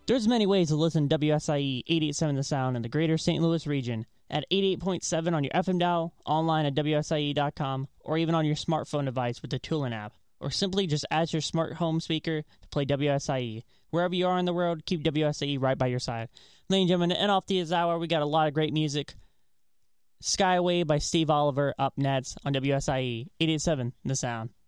There's many ways to listen to WSIE 887 The Sound in the greater St. Louis region at 88.7 on your FM dial, online at WSIE.com, or even on your smartphone device with the Tulin app, or simply just ask your smart home speaker to play WSIE. Wherever you are in the world, keep WSIE right by your side. Ladies and gentlemen, to end off this hour, we got a lot of great music. Skyway by Steve Oliver up next on WSIE 887 The Sound.